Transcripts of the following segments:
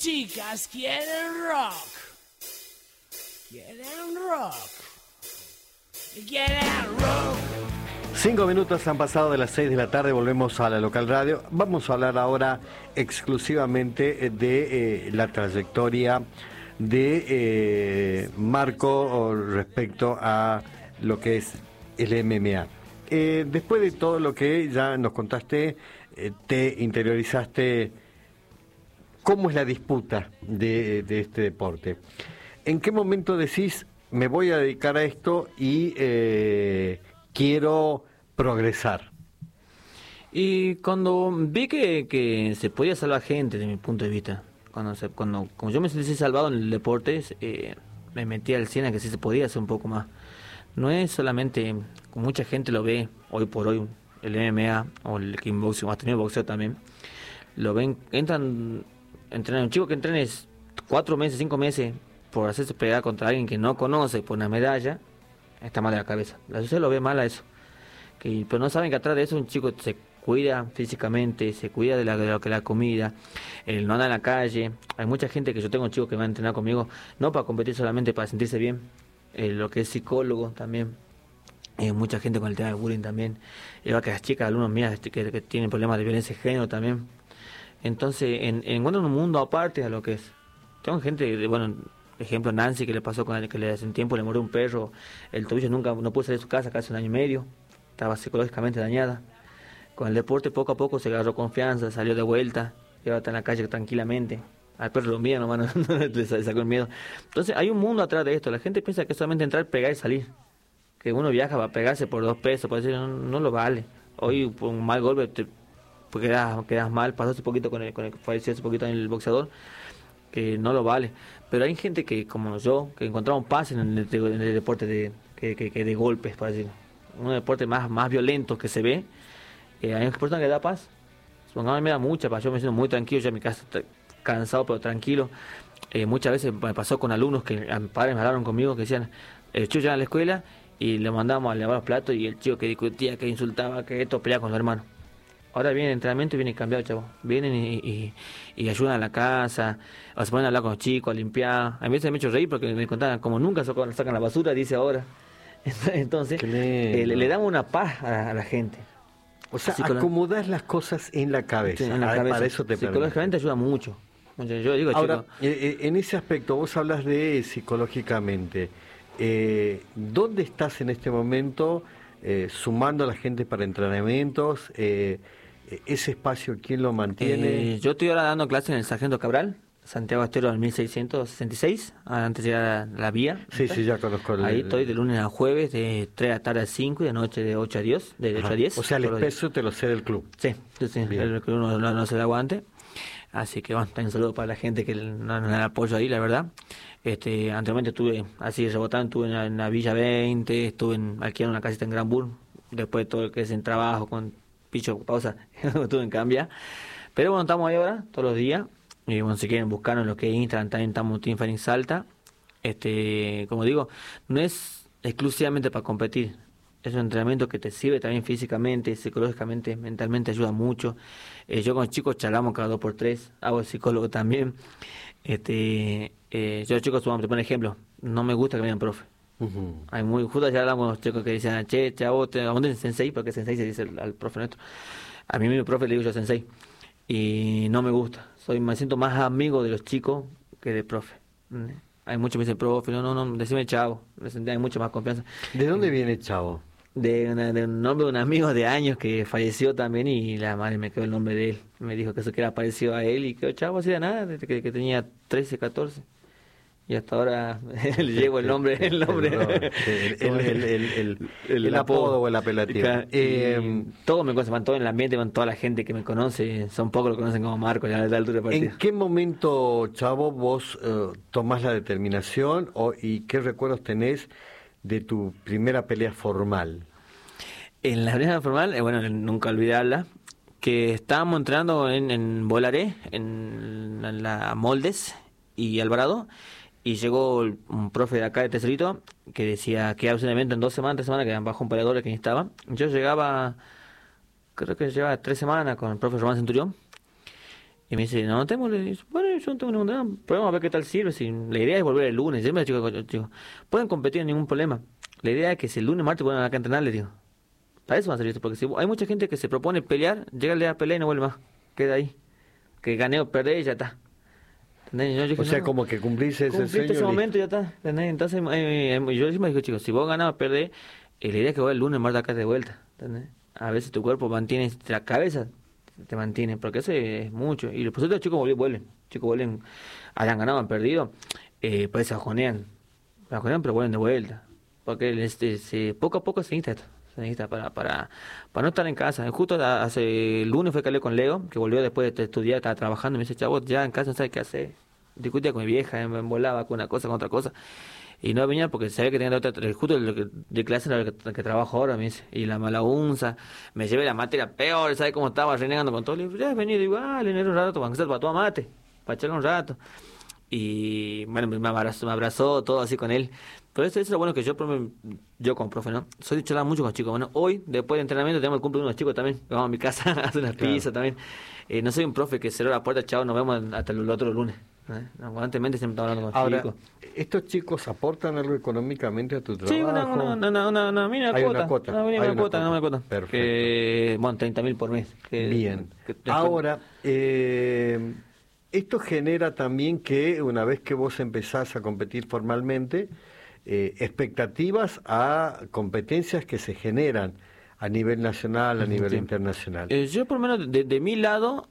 Chicas quieren rock. Quieren rock. Quieren rock. 5 minutos han pasado de las 6 de la tarde, volvemos a la local radio. Vamos a hablar ahora exclusivamente de la trayectoria de Marco respecto a lo que es el MMA. Después de todo lo que ya nos contaste, te interiorizaste cómo es la disputa de este deporte. ¿En qué momento decís, me voy a dedicar a esto y quiero progresar? Y cuando vi que se podía salvar gente, desde mi punto de vista, como yo me sentí salvado en el deporte, me metí al 100 a que sí se podía hacer un poco más. No es solamente, como mucha gente lo ve hoy por hoy, el MMA o el kickboxing, o hasta el boxeo también, lo ven, entrenan, un chico que entrene 4 meses, 5 meses por hacerse pegar contra alguien que no conoce por una medalla, está mal de la cabeza. La sociedad lo ve mal a eso. Pero no saben que atrás de eso un chico se cuida físicamente, se cuida de lo que la comida, no anda en la calle. Hay mucha gente que yo tengo chicos que van a entrenar conmigo, no para competir, solamente para sentirse bien. Lo que es psicólogo también. Mucha gente con el tema del bullying también. Igual que las chicas, alumnos mías que tienen problemas de violencia de género también. Entonces, encuentran un mundo aparte a lo que es. Tengo gente, bueno, ejemplo Nancy, que le pasó que hace un tiempo le mordió un perro, el tobillo no pudo salir de su casa casi 1 año y medio, estaba psicológicamente dañada. Con el deporte poco a poco se agarró confianza, salió de vuelta, iba a estar en la calle tranquilamente. Al perro lo mía nomás, no le sacó el miedo. Entonces hay un mundo atrás de esto. La gente piensa que es solamente entrar, pegar y salir. Que uno viaja para pegarse por 2 pesos, por decir, no lo vale. Hoy por un mal golpe pues quedas mal. Pasó hace poquito con el que falleció hace poquito en el boxeador, que no lo vale. Pero hay gente que, como yo, que encontramos paz en el deporte de golpes, para decir. Un deporte más violento que se ve. Hay una persona que da paz. Supongamos, a mí me da mucha paz. Yo me siento muy tranquilo, ya en mi casa cansado pero tranquilo. Muchas veces me pasó con alumnos que a mis padres me hablaron conmigo, que decían, el chico llega a la escuela y le mandábamos a lavar los platos, y el chico que discutía, que insultaba, que esto, peleaba con su hermano. Ahora viene el entrenamiento y viene cambiado, chavo. Vienen y ayudan a la casa, o se ponen a hablar con los chicos, a limpiar. A mí se me ha hecho reír porque me contaban como nunca sacan la basura, dice ahora. Entonces, le damos una paz a la gente. O sea, acomodar las cosas en la cabeza. Sí, en la cabeza. Para eso te psicológicamente ayuda mucho. Yo digo, ahora, chico, en ese aspecto, vos hablas de psicológicamente. ¿Dónde estás en este momento sumando a la gente para entrenamientos? ¿Ese espacio quién lo mantiene? Yo estoy ahora dando clases en el Sargento Cabral, Santiago Estero, en 1666, antes de llegar a la vía. Sí, ya conozco. Ahí estoy de lunes a jueves, de 3 de la tarde a 5 y de noche de 8 a 10. De 8 a 10. O sea, el espacio te lo cede el club. Sí, el club no se da aguante. Así que bueno, también un saludo para la gente que nos da apoyo ahí, la verdad. Anteriormente estuve así rebotando, estuve en la Villa 20, estuve alquilando una casita en Granburg, después de todo lo que es en trabajo, con picho, pausa, estuve en Cambia. Pero bueno, estamos ahí ahora, todos los días. Y bueno, si quieren buscarnos en lo que es Instagram, también estamos Team Fighting Salta. Como digo, no es exclusivamente para competir. Es un entrenamiento que te sirve también físicamente, psicológicamente, mentalmente, ayuda mucho. Yo con los chicos charlamos cada 2x3, hago el psicólogo también. Yo los chicos, te pongo un ejemplo, no me gusta que me digan profe. Uh-huh. Justo ya hablamos con los chicos que dicen, che, chavo, ¿a dónde es sensei? Porque sensei se dice al profe nuestro. A mí mi profe le digo yo sensei. Y no me gusta. Me siento más amigo de los chicos que de profe. Hay muchos que me dicen, profe, no, decime chavo. Hay mucha más confianza. ¿De dónde viene chavo? De un nombre de un amigo de años que falleció también, y la madre me quedó el nombre de él. Me dijo que eso que era parecido a él, y quedó chavo así de nada, desde que tenía 13, 14. Y hasta ahora le llevo el nombre. El apodo o el apelativo. Todos me conocen, todo en el ambiente, con toda la gente que me conoce, son pocos los que conocen como Marco, ya de altura de partida. ¿En qué momento, Chavo, vos tomás la determinación y qué recuerdos tenés de tu primera pelea formal? En la pelea formal, bueno, nunca olvidarla, que estábamos entrenando en Bolaré, en la Moldes y Alvarado. Y llegó un profe de acá de Tesorito que decía que había un evento en 2 semanas, 3 semanas, que bajó un peleador que necesitaba. Yo llegaba, creo que llevaba 3 semanas con el profe Román Centurión. Y me dice, no tenemos, le dice, bueno, yo no tengo ningún problema, probemos a ver qué tal sirve. Si la idea es volver el lunes. Siempre les digo, pueden competir, ningún problema. La idea es que si el lunes, martes pueden acá entrenar, les digo. Para eso va a servir esto, porque si hay mucha gente que se propone pelear, llega el día a pelear y no vuelve más. Queda ahí. Que gané o perdé y ya está. ¿Entendés? Yo dije, O sea, no, como que cumplís ese cumpliste sueño. ese momento y ya está. ¿Entendés? Entonces, yo siempre digo, chicos, si vos ganás o perdés, la idea es que vos el lunes, martes acá de vuelta. ¿Entendés? A veces tu cuerpo mantiene, la cabeza te mantiene, porque eso es mucho. Y por eso los chicos vuelven. Chicos vuelven, hayan ganado, han perdido, pues se bajonean, pero vuelven de vuelta. Porque poco a poco se necesita esto. Se necesita para no estar en casa. Justo hace el lunes fue que hablé con Leo, que volvió después de estudiar, estaba trabajando, y me dice, chavo, ya en casa no sabes qué hacer. Discutía con mi vieja, me embolaba con una cosa, con otra cosa. Y no venía porque sabía que tenía otra, justo de clase en la que trabajo ahora, me dice. Y la mala unza, me llevé la materia peor, ¿sabes cómo estaba renegando con todo? Le digo, ya he venido igual, en un rato, para para tu mate, para echarle un rato. Y bueno, me abrazó todo así con él. Pero eso es lo bueno que yo como profe, ¿no? Soy de charlar mucho con los chicos. Bueno, hoy, después del entrenamiento, tenemos el cumple de unos chicos también. Vamos a mi casa a hacer unas pizzas también. No soy un profe que cerró la puerta, chao, nos vemos hasta el otro lunes. Constantemente siempre estamos hablando con los chicos. ¿Estos chicos aportan algo económicamente a tu trabajo? Sí, una mínima Hay cuota. una cuota. Una mínima cuota, una cuota. Perfecto. Bueno, 30.000 por mes. Bien. Ahora, esto genera también que una vez que vos empezás a competir formalmente, expectativas a competencias que se generan a nivel nacional, a nivel internacional. Yo por lo menos de mi lado,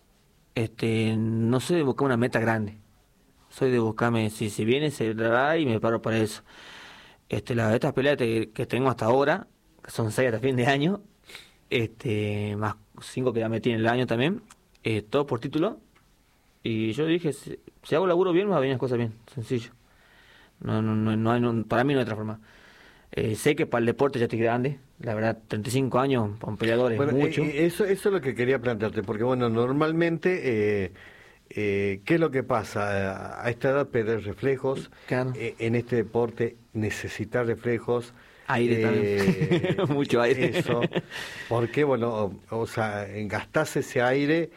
no soy de buscar una meta grande. Soy de buscarme, si viene, se dará y me paro para eso. Estas peleas que tengo hasta ahora, que son 6 hasta fin de año, más 5 que ya metí en el año también, todo por título. Y yo dije, si hago laburo bien, me va a venir las cosas bien, sencillo. Para mí no hay otra forma. Sé que para el deporte ya estoy grande, la verdad, 35 años para un peleador es mucho. Eso es lo que quería plantearte, porque bueno, normalmente, ¿qué es lo que pasa? A esta edad perder reflejos, Claro. En este deporte necesitar reflejos. Aire también, mucho aire. Eso, porque bueno, o sea, gastás ese aire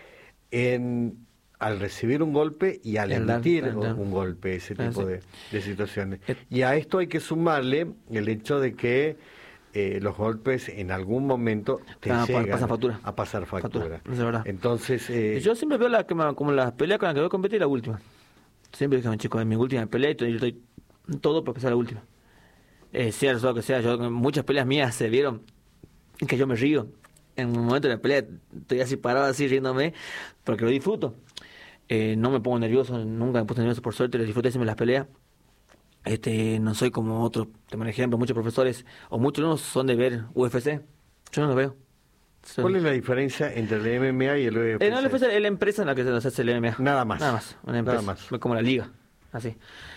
al recibir un golpe y al emitir un golpe, ese tipo de situaciones. Y a esto hay que sumarle el hecho de que los golpes en algún momento te llegan a pasar factura. Es verdad. Entonces, yo siempre veo como las peleas con las que voy a competir, la última. Siempre dije, chicos, en mi última pelea, yo estoy todo por empezar la última. Sea el resultado que sea, muchas peleas mías se vieron que yo me río. En un momento de la pelea estoy así parado, así riéndome, porque lo disfruto. No me pongo nervioso, nunca me puse nervioso, por suerte, disfruté siempre las peleas. No soy como otros, te por ejemplo, muchos profesores o muchos alumnos son de ver UFC. Yo no lo veo. ¿Cuál es la diferencia entre el MMA y el UFC? No, el UFC es la empresa en la que se hace el MMA. Nada más. Una empresa. Nada más. Como la liga, así.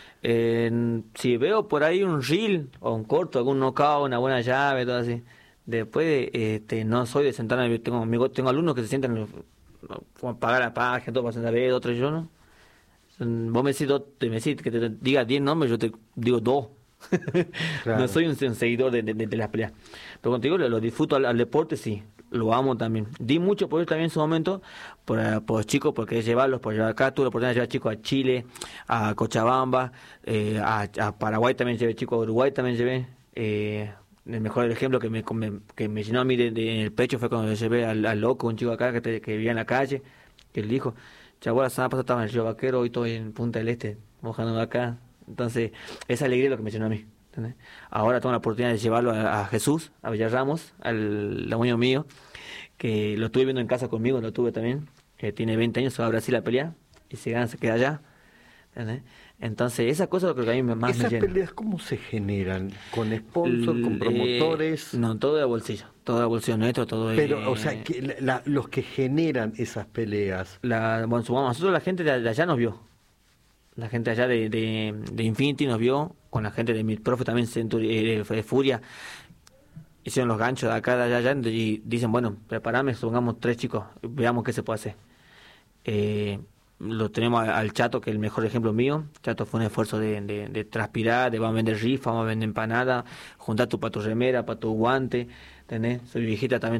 Si veo por ahí un reel o un corto, algún knockout, una buena llave, todo así. Después, no soy de sentarme, tengo alumnos que se sientan, pagar la página, todo para sentar a ver, otros yo no. Vos me decís que te diga 10 nombres, yo te digo 2. Claro. No soy un seguidor de las peleas. Pero contigo lo disfruto al deporte, sí. Lo amo también. Di mucho por él también en su momento, por los chicos, porque quería llevarlos, por llevar acá. Tuve la oportunidad de llevar chicos a Chile, a Cochabamba, a Paraguay también llevé, chicos a Uruguay también llevé. El mejor ejemplo que me llenó a mí en el pecho fue cuando llevé al loco, un chico acá que vivía en la calle, que él dijo, chavo, la semana pasada estaba en el Río Vaquero, hoy estoy en Punta del Este, mojándome acá. Entonces, esa alegría es lo que me llenó a mí. ¿Entendés? Ahora tengo la oportunidad de llevarlo a Jesús, a Villarramos, al abuelo mío, que lo estuve viendo en casa conmigo, lo tuve también, que tiene 20 años, se va a Brasil a pelear, y si gana se queda allá. ¿Entendés? Entonces, esa cosa es lo que a mí más me llena. ¿Esas peleas cómo se generan? ¿Con sponsors, con promotores? No, todo de bolsillo nuestro, todo de... Pero, o sea, los que generan esas peleas... Bueno, nosotros la gente de allá nos vio. La gente allá de Infinity nos vio, con la gente de mi profe también, de Furia. Hicieron los ganchos de acá, de allá, y dicen, bueno, preparame, pongamos 3 chicos, veamos qué se puede hacer. Lo tenemos al Chato, que es el mejor ejemplo mío. Chato fue un esfuerzo de transpirar, de vamos a vender rifa, vamos a vender empanada, juntar para tu remera, para tu guante, ¿entendés? Soy viejita también,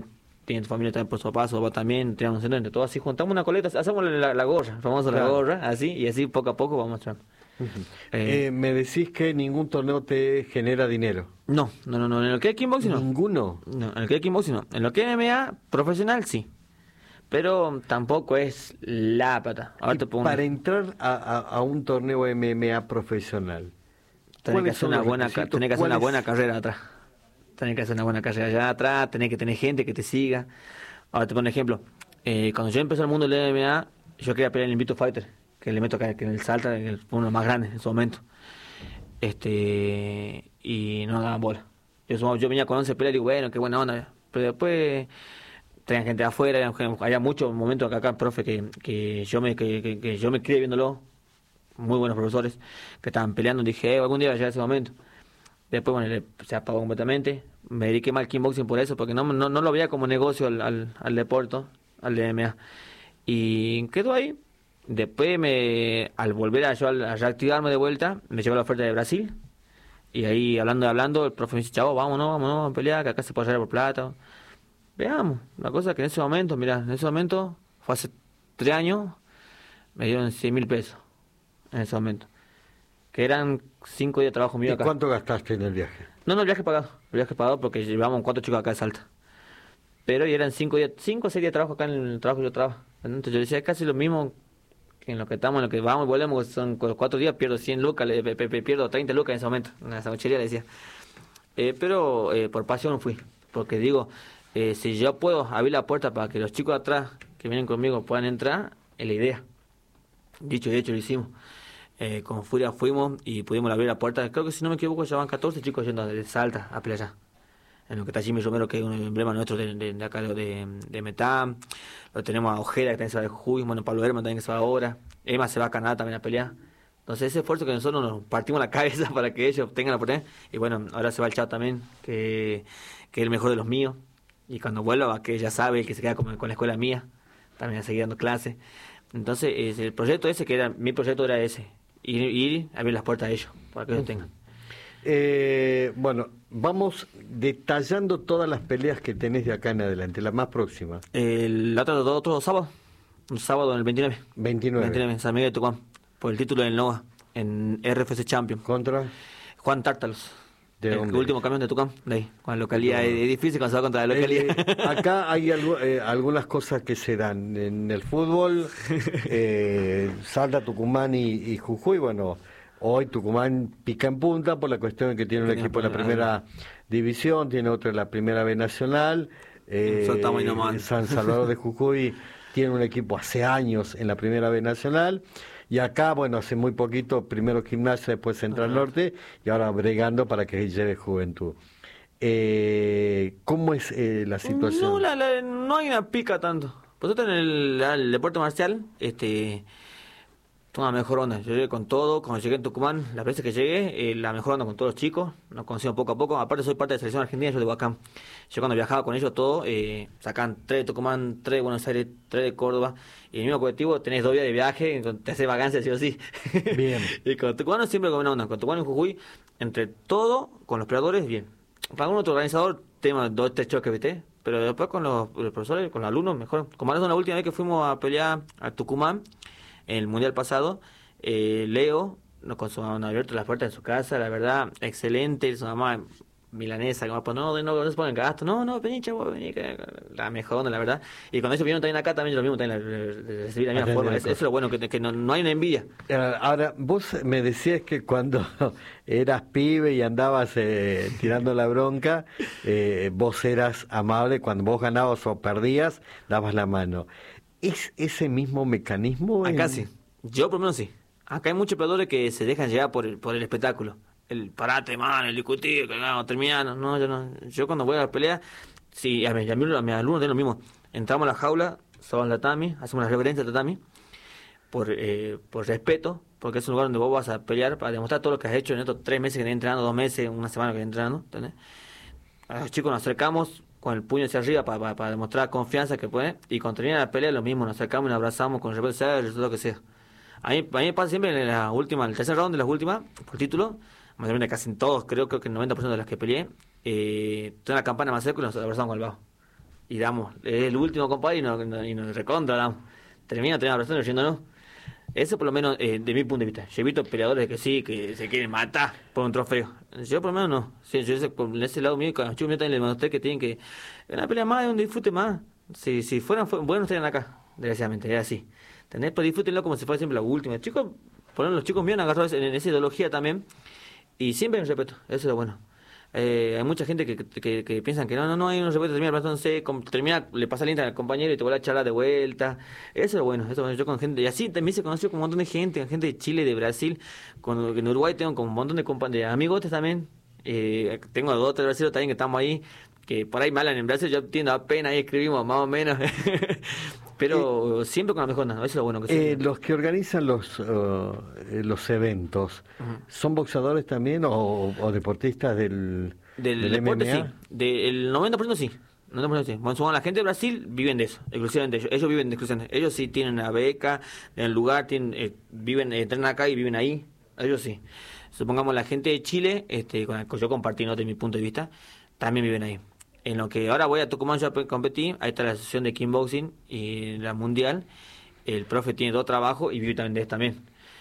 tiene tu familia también por su papá también, tenemos un centro entre todos, así juntamos una colecta, hacemos la gorra, famosa la Claro. gorra, así, y así poco a poco vamos mostrando. Me decís que ningún torneo te genera dinero. No, en lo que es kickboxing no. ¿Ninguno? No, en lo que es kickboxing no. En lo que es MMA profesional sí. Pero tampoco es la plata. Ahora Y te pongo para entrar a un torneo MMA profesional, tenés que ¿cuáles hacer son una los buena, requisitos? tenés que hacer una ¿Cuáles- buena carrera atrás. Tenés que hacer una buena carrera allá atrás, tenés que tener gente que te siga. Ahora te pongo un ejemplo. Cuando yo empecé el mundo del MMA, yo quería pelear en el Invictus Fighter, que le meto acá, que en el Salta, que fue uno de los más grandes en su momento. Y no daban bola. Yo venía con 11 peleas y digo, bueno, qué buena onda. Pero después traían gente de afuera, había muchos momentos acá, profe, que yo me crié viéndolo, muy buenos profesores, que estaban peleando, y dije, algún día va a llegar ese momento. Después, bueno, se apagó completamente. Me dediqué más al kickboxing por eso, porque no lo veía como negocio al deporte, al MMA. Y quedó ahí. Después, al volver a reactivarme de vuelta, me llegó la oferta de Brasil. Y ahí, hablando, el profe me dice, chavo, vámonos a pelear, que acá se puede hacer por plata. Veamos. La cosa es que en ese momento, fue hace 3 años, me dieron 100.000 pesos. En ese momento. Que eran 5 días de trabajo mío ¿Y acá. cuánto gastaste en el viaje? No, el viaje pagado porque llevábamos 4 chicos acá de Salta. Pero y eran 5 o 6 días de trabajo acá en el trabajo que yo trabajo. Entonces yo decía, es casi lo mismo que en lo que estamos, en lo que vamos y volvemos, son 4 días, pierdo 100 lucas, pierdo 30 lucas en ese momento, en la sanguchería le decía. Pero por pasión fui, porque digo, si yo puedo abrir la puerta para que los chicos de atrás que vienen conmigo puedan entrar, es la idea. Dicho y hecho lo hicimos. Con Furia fuimos y pudimos abrir la puerta. Creo que si no me equivoco ya van 14 chicos yendo de Salta a playa. En lo que está Jimmy Romero, que es un emblema nuestro de acá de Metam. Lo tenemos a Ojeda, que también se va de Jujuy. Bueno, Pablo Herman también que se va ahora. Emma se va a Canadá también a pelear. Entonces ese esfuerzo que nosotros nos partimos la cabeza para que ellos tengan la oportunidad. Y bueno, ahora se va el Chavo también, que es el mejor de los míos. Y cuando vuelva, que ya sabe, que se queda con la escuela mía. También a seguir dando clases. Entonces el proyecto ese, que era mi proyecto, era ese. Ir a abrir las puertas a ellos, para que ellos tengan. Bueno, vamos detallando todas las peleas que tenés de acá en adelante, la más próxima. El otro sábado, un sábado en el 29. 29. En San Miguel de Tucumán, por el título del NOA, en RFC Champion. ¿Contra? Juan Tártalos, ¿De el dónde? último campeón de Tucumán, de ahí, con la localidad. Es difícil cuando se va contra la localidad. Acá hay algunas cosas que se dan en el fútbol, Salta, Tucumán y Jujuy. Bueno, hoy Tucumán pica en punta por la cuestión de que tiene un Tiene equipo en la una- primera división, tiene otro en la primera B nacional. Soltamos y no más. San Salvador de Jujuy tiene un equipo hace años en la primera B nacional. Y acá, bueno, hace muy poquito, primero Gimnasia, después Central Norte, y ahora bregando para que lleve Juventud. ¿Cómo es la situación? No, no hay una pica tanto. Vosotros en el deporte marcial, toma mejor onda. Yo llegué con todo, cuando llegué en Tucumán, las veces que llegué, la mejor onda con todos los chicos, nos conocimos poco a poco. Aparte soy parte de la selección argentina, yo de Huacán. Yo cuando viajaba con ellos todo, sacan 3 de Tucumán, 3 de Buenos Aires, 3 de Córdoba. Y el mismo objetivo, tenés 2 días de viaje, te haces vacancias sí o sí. Bien. Y con Tucumán siempre con buena onda. Con Tucumán y Jujuy, entre todo, con los peleadores, bien. Para algún otro organizador, tema 2 3 choques, ¿viste? Pero después con los profesores, con los alumnos, mejor. Como la última vez que fuimos a pelear a Tucumán, en el mundial pasado, Leo nos han abierto las puertas de su casa, la verdad, excelente. Su mamá milanesa, como pues no se ponen gasto, no, vení, chavo, vení, la mejor onda, la verdad. Y cuando ellos vinieron también acá, también yo lo mismo, también recibí la misma Atender forma. el Eso es lo bueno, que no hay una envidia. Ahora, vos me decías que cuando eras pibe y andabas tirando la bronca, vos eras amable, cuando vos ganabas o perdías, dabas la mano. ¿Es ese mismo mecanismo? Acá sí, yo por lo menos sí. Acá hay muchos peleadores que se dejan llevar por el espectáculo. El parate, man, el discutir, que no, terminando. No, yo no. Yo cuando voy a la pelea, sí, a mis alumnos de lo mismo. Entramos a la jaula, sobamos la tatami, hacemos la reverencia al tatami, por respeto, porque es un lugar donde vos vas a pelear para demostrar todo lo que has hecho en estos 3 meses que vienes entrenando, 2 meses, una semana que vienes entrenando, ¿entendés? A los chicos nos acercamos con el puño hacia arriba para demostrar confianza que puede, y cuando termina la pelea lo mismo, nos acercamos y nos abrazamos con respeto, sea el resultado que sea. A mí me pasa siempre en la última, el tercer round de las últimas, por título, mayormente casi en todos, creo que el 90% de las que peleé, tengo la campana más cerca y nos abrazamos con el bajo. y damos, es el último compadre y nos recontra damos. Termina abrazando y diciendo no. Eso por lo menos de mi punto de vista. Yo he visto peleadores que sí, que se quieren matar por un trofeo. Yo por lo menos no. Sí, por ese lado mío, con los chicos míos también les demostré que tienen que una pelea más, un disfrute más. Si fueran buenos estarían acá, desgraciadamente, es así. ¿Entendés? Pues disfrútenlo como si fuera siempre la última. Chicos, por ejemplo, los chicos míos han agarrado en esa ideología también. Y siempre hay un respeto, eso es lo bueno. Hay mucha gente que piensan que no hay un respeto, termina, le pasa el Insta al compañero y te vuelve a charlar de vuelta. Eso es bueno, yo con gente, y así también se conoció con un montón de gente de Chile, de Brasil, en Uruguay tengo con un montón de amigos también, tengo 2 o 3 brasileños también que estamos ahí, que por ahí me hablan en Brasil, yo entiendo apenas, ahí escribimos más o menos, pero siempre con la mejor, ¿no? Eso es lo bueno que los que organizan los eventos, ¿son boxeadores también o deportistas del deporte? MMA? Sí, del 90% sí. 90% sí. Bueno, la gente de Brasil viven de eso, exclusivamente ellos viven exclusivamente. Ellos sí tienen una beca en el lugar, entrenan acá y viven ahí. Ellos sí. Supongamos la gente de Chile, con la que yo compartí, ¿no?, de mi punto de vista, también viven ahí. En lo que ahora voy a Tucumán, yo competí, ahí está la asociación de kickboxing y la mundial. El profe tiene 2 trabajos y vive también de eso también.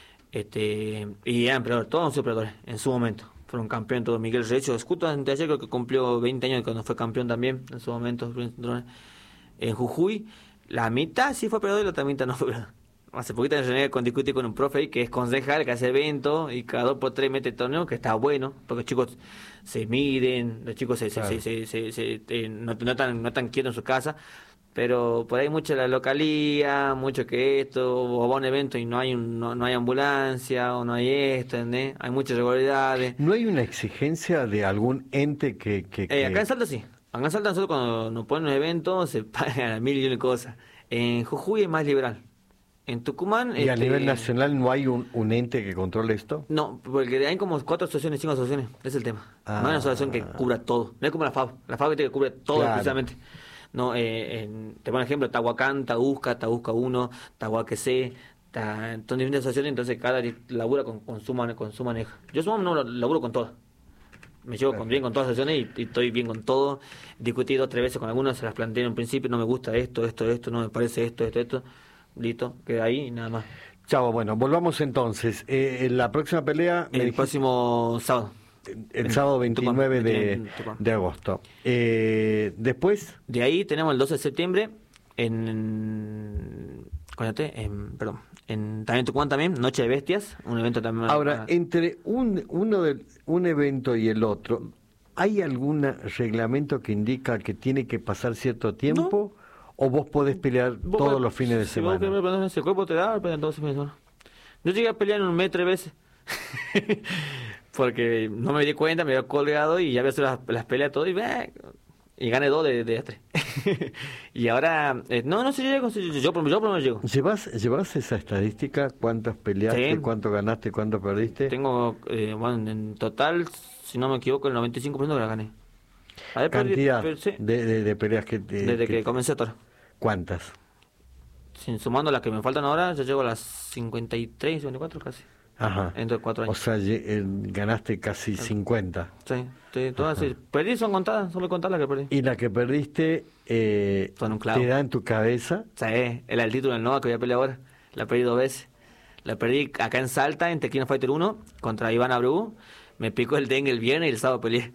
Y eran peleadores, todos han sido peleadores en su momento. Fueron campeón todos. Miguel Recio, justo antes de ayer, creo que cumplió 20 años cuando fue campeón también, en su momento. En Jujuy, la mitad sí fue peleador y la otra mitad no fue peleador. Hace poquito discutí con un profe ahí que es concejal, que hace eventos y cada 2 por 3 mete torneo, que está bueno, porque los chicos se miden, los chicos no están quietos en su casa, pero por ahí mucho la localía, mucho que esto, o va a un evento y no hay ambulancia, o no hay esto, ¿entendés? Hay muchas irregularidades. ¿No hay una exigencia de algún ente que... Acá en Salta sí. Acá en Salta nosotros cuando nos ponen un evento se pagan a 1000 de cosas. En Jujuy es más liberal. En Tucumán... ¿Y a nivel nacional no hay un ente que controle esto? No, porque hay como 4 asociaciones, 5 asociaciones, ese es el tema. No hay una asociación que cubra todo, no es como la FAO que cubre todo, claro, precisamente. No, te pongo ejemplo, Tahuacán, Tausca 1, Tahuaque C, son diferentes asociaciones, entonces cada labura con su manejo. Yo no laburo con todas. Me llevo bien con todas las asociaciones y estoy bien con todo. Discutí 2 o 3 veces con algunas, se las planteé en un principio, no me gusta esto, no me parece esto. Listo, queda ahí y nada más. Chavo, bueno, volvamos entonces. La próxima pelea... El próximo sábado. El sábado 29 de agosto. Después... De ahí tenemos el 12 de septiembre también en Tucumán también, Noche de Bestias, un evento también... Ahora, entre un evento y el otro, ¿hay algún reglamento que indica que tiene que pasar cierto tiempo? ¿No? ¿O vos podés pelear todos los fines de semana? Si el cuerpo te da, pelean todos los fines de semana. Yo llegué a pelear en un mes 3 veces. Porque no me di cuenta, me había colgado y ya había hecho las peleas todo y gané 2 de 3. Y ahora, no sé, yo por lo menos llego. ¿Llevas esa estadística? ¿Cuántas peleaste? Sí. ¿Cuánto ganaste? ¿Cuánto perdiste? Tengo, en total, si no me equivoco, el 95% que la gané. ¿Cantidad de peleas que... Desde que comencé a toro. ¿Cuántas? Sumando las que me faltan ahora, ya llego a las 53, 54 casi. Ajá. Entre 4 años. O sea, ganaste casi 50. Sí, todas sí. Perdí, son muy contadas las que perdí. ¿Y la que perdiste son un clavo. ¿Te da en tu cabeza? Sí, era el título del Nova que voy a pelear ahora. La perdí 2 veces. La perdí acá en Salta, en Tequino Fighter 1, contra Iván Abreu. Me picó el dengue el viernes y el sábado peleé.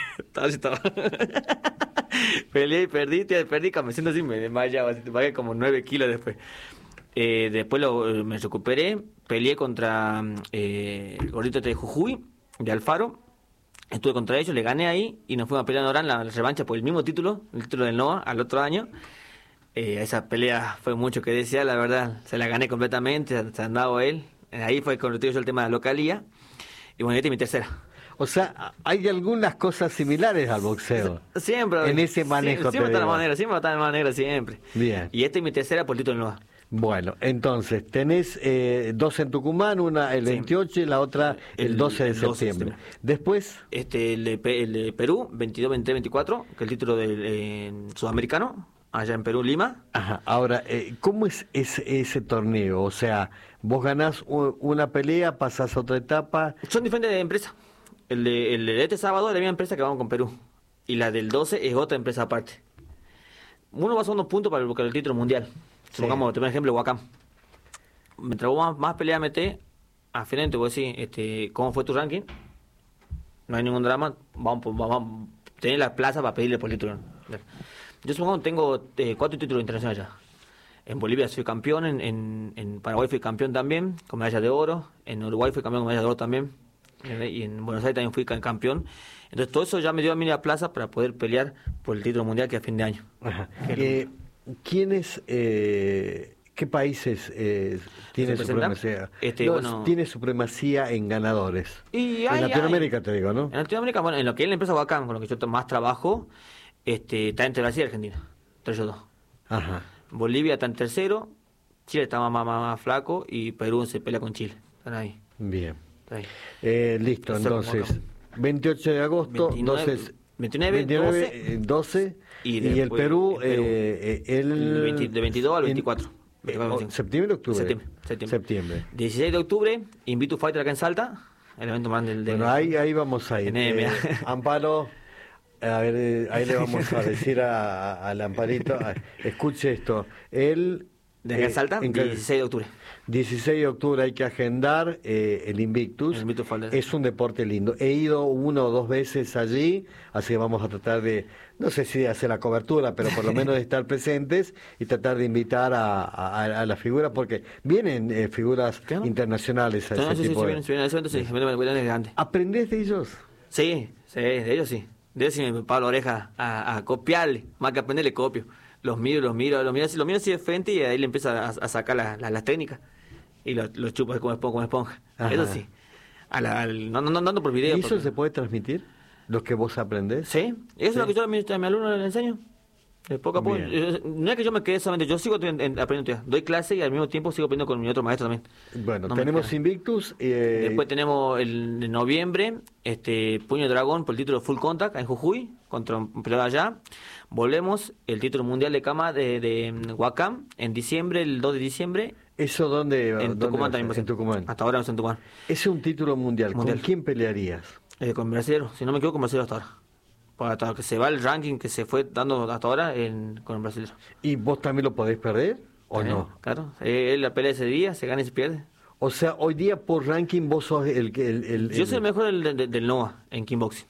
Peleé y perdí, me siento así, me desmayaba, te pagué como 9 kilos después. Después me recuperé, peleé contra el gordito de Jujuy, de Alfaro. Estuve contra ellos, le gané ahí y nos fuimos a pelear en Orán la revancha por el mismo título, el título del NOA, al otro año. Esa pelea fue mucho que desear, la verdad. Se la gané completamente, se andaba él. Ahí fue cuando yo el tema de la localía. Y bueno, esta es mi tercera. O sea, hay algunas cosas similares al boxeo. Siempre. En ese manejo. Siempre está de manera, siempre. Bien. Y esta es mi tercera por título nueva. Bueno, entonces, tenés 2 en Tucumán, una el 28 y la otra el 12 de septiembre. Después... el de Perú, 22, 23, 24, que es el título del sudamericano, allá en Perú, Lima. Ajá. Ahora, ¿cómo es ese torneo? O sea, vos ganás una pelea, pasás a otra etapa... Son diferentes empresas. El de este sábado es la misma empresa que vamos con Perú. Y la del 12 es otra empresa aparte. uno va sumando puntos para buscar el título mundial. Supongamos, te pongo un ejemplo, Huacán. Mientras vos más peleas metés, al final te voy a decir, ¿cómo fue tu ranking? No hay ningún drama, vamos a tener la plaza para pedirle por el título. Yo supongo que tengo 4 títulos internacionales ya. En Bolivia soy campeón, en Paraguay fui campeón también, con medalla de oro, en Uruguay fui campeón con medalla de oro también, y en Buenos Aires también fui campeón. Entonces todo eso ya me dio a mí la plaza para poder pelear por el título mundial que a fin de año. ¿Quiénes, qué países tienen supremacía? Tiene supremacía en ganadores. En Latinoamérica te digo, ¿no? En Latinoamérica, bueno, en lo que es la empresa Huacán, con lo que yo más trabajo, está entre Brasil y Argentina, entre ellos dos. Ajá. Bolivia está en tercero, Chile está más flaco y Perú se pelea con Chile. Están ahí. Bien. Está ahí. Listo, entonces, 28 de agosto, 29, 12 y el Perú, de 22 al 24. ¿Septiembre o octubre? Septiembre. 16 de octubre, Invictus Fighter acá en Salta, el evento más del... Bueno, ahí vamos a ir. Amparo... A ver, ahí le vamos a decir al Amparito, escuche esto, él... ¿De Salta? 16 de octubre. 16 de octubre hay que agendar el Invictus. Es un deporte lindo. He ido 1 o 2 veces allí, así que vamos a tratar de, no sé si de hacer la cobertura, pero por lo menos de estar presentes y tratar de invitar a las figuras, porque vienen figuras internacionales a ese tipo de... Sí, ¿Aprendés de ellos? Sí, de ellos sí. De eso sí me paro la oreja a copiarle, más que aprenderle copio. Los miro así de frente y ahí le empiezo a sacar las técnicas. Y los chupo como esponja. Ajá. Eso sí. No dando por video. ¿Y eso se puede transmitir? ¿Los que vos aprendés? Sí, eso es lo que yo a mi alumno le enseño. De poco a poco. No es que yo me quede solamente, yo sigo aprendiendo. Doy clase y al mismo tiempo sigo aprendiendo con mi otro maestro también. Bueno, tenemos Invictus. Después tenemos de noviembre, Puño de Dragón por el título Full Contact en Jujuy, contra un peleador allá. Volvemos, el título mundial de Cama de Huacán, en diciembre, el 2 de diciembre. ¿Eso dónde? En Tucumán también. En Tucumán. Hasta ahora no está en Tucumán. Es un título mundial. ¿Con quién pelearías? Con brasilero, si no me equivoco, con brasilero hasta ahora. Hasta que se va el ranking que se fue dando hasta ahora con el brasileño. ¿Y vos también lo podés perder o no? Claro, él la pelea ese día, se gana y se pierde. O sea, hoy día por ranking vos sos Yo soy el mejor del NOA en kickboxing.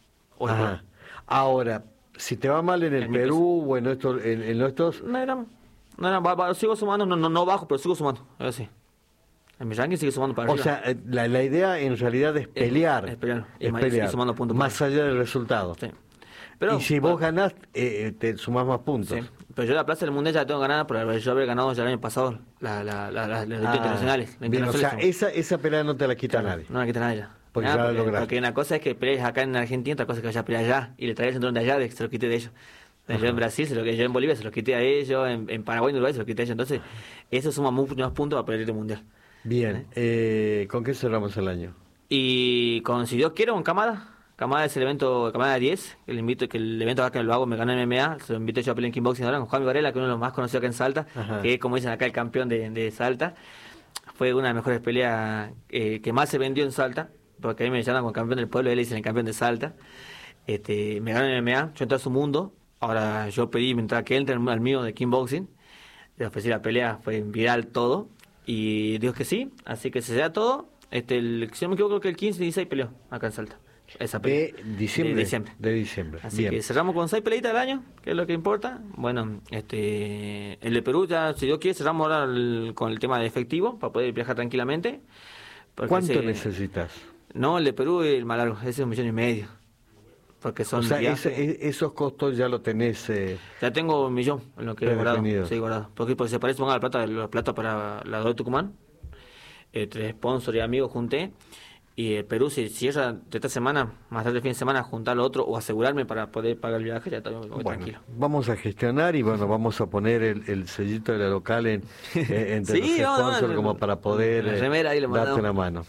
Ahora, si te va mal en el Perú o en nuestros... No, sigo sumando, no bajo, pero sigo sumando, es así. En mi ranking sigue sumando para arriba. O sea, la idea en realidad es pelear. Es pelear. Y sumando puntos. Más allá del resultado. Sí. Pero, y si vos ganás, te sumás más puntos. Sí. Pero yo la plaza del mundial ya la tengo ganada por yo haber ganado ya el año pasado las internacionales. Bien, o sea, esa pelea no te la quita nadie. No la quita nadie ya. Porque ya la lograste. Porque una cosa es que pelees acá en Argentina, otra cosa es que vaya a pelear allá y le traigas el cinturón de allá, de que se lo quite de ellos. Yo en Brasil, yo en Bolivia se lo quité a ellos, en Paraguay y Uruguay se lo quité a ellos. Entonces, eso suma muchos más puntos para pelear el mundial. Bien, ¿con qué cerramos el año? Y si Dios quiere, con Camada. Camada es el evento, Camada 10, que el evento acá que lo hago, me gané en MMA, se lo invito yo a pelear en kickboxing ahora con Juan Varela, que es uno de los más conocidos acá en Salta, que es, como dicen acá, el campeón de Salta. Fue una de las mejores peleas que más se vendió en Salta, porque a mí me llaman como campeón del pueblo, él le dicen el campeón de Salta. Me ganó en MMA, yo entré a su mundo, ahora yo pedí mientras que él entre al mío de kickboxing, le ofrecí la pelea, fue viral todo, y dijo que sí, así que se da todo. Si no me equivoco, creo que el 15 y 16 peleó acá en Salta. Esa pelea. De diciembre. Así que cerramos con 6 peleitas al año, que es lo que importa. Bueno, el de Perú ya, si Dios quiere, cerramos ahora con el tema de efectivo para poder viajar tranquilamente. ¿Cuánto necesitas? No, el de Perú es el más largo, ese es 1,5 millones. Porque son esos costos ya lo tenés. Ya tengo 1 millón en lo que he guardado. Sí, guardado. Porque se parece, pongan la plata para la de Tucumán. 3 sponsors y amigos junté. Y el Perú, si cierra de esta semana, más tarde del fin de semana, juntar lo otro o asegurarme para poder pagar el viaje, ya está tranquilo. Vamos a gestionar y vamos a poner el sellito de la local entre los sponsors como para poder darte una mano.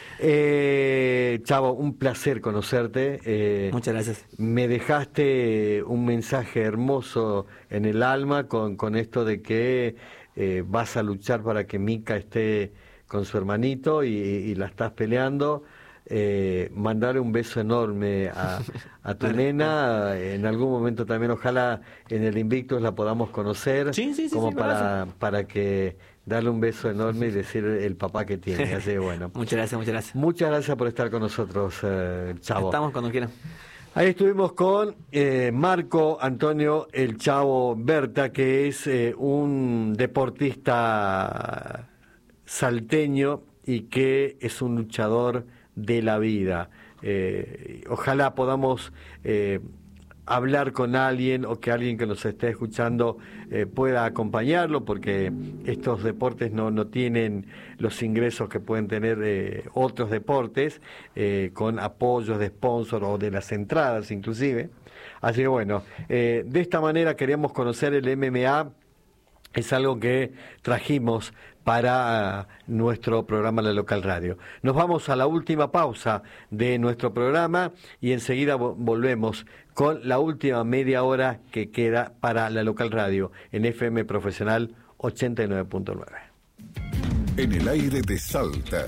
Chavo, un placer conocerte. Muchas gracias. Me dejaste un mensaje hermoso en el alma con esto de que vas a luchar para que Mica esté con su hermanito y la estás peleando. mandar un beso enorme a tu nena. En algún momento también, ojalá en el Invictus la podamos conocer, como para que darle un beso enorme y decir el papá que tiene. Así que bueno. Muchas gracias. Muchas gracias por estar con nosotros, Chavo. Estamos cuando quieran. Ahí estuvimos con Marco Antonio El Chavo Berta, que es un deportista salteño y que es un luchador de la vida. Ojalá podamos hablar con alguien, o que alguien que nos esté escuchando pueda acompañarlo, porque estos deportes no tienen los ingresos que pueden tener otros deportes, con apoyos de sponsor o de las entradas inclusive. Así que bueno, de esta manera queríamos conocer el MMA. Es algo que trajimos para nuestro programa La Local Radio. Nos vamos a la última pausa de nuestro programa y enseguida volvemos con la última media hora que queda para La Local Radio en FM Profesional 89.9. En el aire de Salta,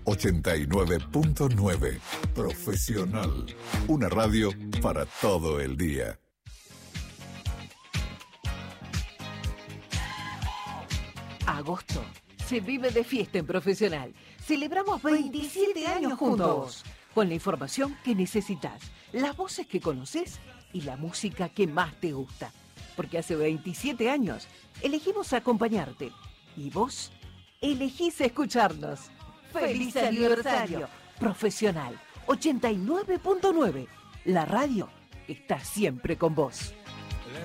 89.9. Profesional. Una radio para todo el día. Agosto se vive de fiesta en Profesional. Celebramos 27 años juntos, con la información que necesitas, las voces que conoces y la música que más te gusta. Porque hace 27 años elegimos acompañarte y vos elegís escucharnos. ¡Feliz aniversario! Profesional 89.9. La radio está siempre con vos.